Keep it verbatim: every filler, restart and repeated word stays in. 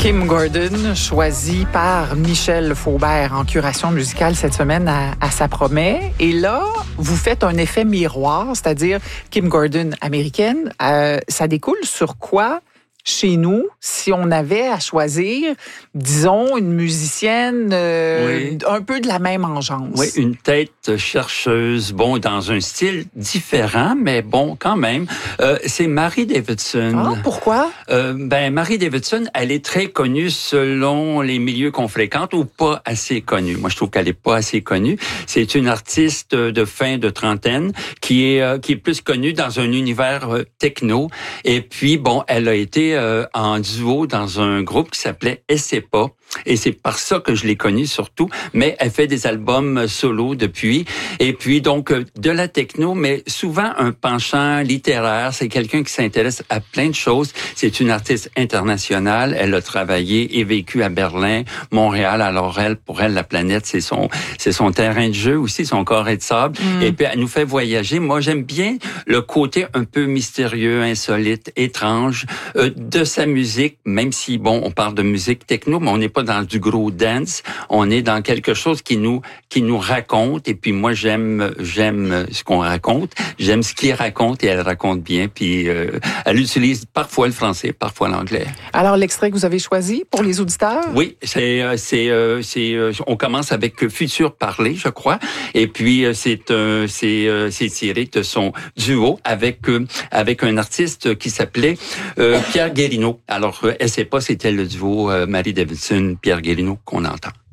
Kim Gordon, choisi par Michel Faubert en curation musicale cette semaine à, à Ça promet. Et là, vous faites un effet miroir, c'est-à-dire Kim Gordon américaine. Euh, ça découle sur quoi? Chez nous, si on avait à choisir, disons, une musicienne euh, oui. un peu de la même engeance. Oui, une tête chercheuse, bon, dans un style différent, mais bon, quand même. Euh, c'est Mary Davidson. Ah, pourquoi? Euh, ben, Mary Davidson, elle est très connue selon les milieux qu'on fréquente ou pas assez connue. Moi, je trouve qu'elle est pas assez connue. C'est une artiste de fin de trentaine qui est, euh, qui est plus connue dans un univers euh, techno. Et puis, bon, elle a été Euh, en duo dans un groupe qui s'appelait Essaie-pas. Et c'est par ça que je l'ai connue surtout. Mais elle fait des albums solo depuis. Et puis donc de la techno, mais souvent un penchant littéraire. C'est quelqu'un qui s'intéresse à plein de choses. C'est une artiste internationale. Elle a travaillé et vécu à Berlin, Montréal. Alors elle, pour elle, la planète, c'est son, c'est son terrain de jeu aussi, son carré de sable. Mm. Et puis elle nous fait voyager. Moi, j'aime bien le côté un peu mystérieux, insolite, étrange euh, de sa musique. Même si bon, on parle de musique techno, mais on n'est pas dans du gros dance, on est dans quelque chose qui nous qui nous raconte. Et puis moi j'aime j'aime ce qu'on raconte, j'aime ce qu'il raconte et elle raconte bien. Puis euh, elle utilise parfois le français, parfois l'anglais. Alors l'extrait que vous avez choisi pour les auditeurs? Oui, c'est c'est euh, c'est euh, on commence avec Futur Parler, je crois. Et puis euh, c'est euh, c'est euh, c'est tiré de son duo avec euh, avec un artiste qui s'appelait euh, Pierre Guélineau. Alors euh, elle sait pas, c'était le duo euh, Mary Davidson Pierre Guélineau qu'on entend.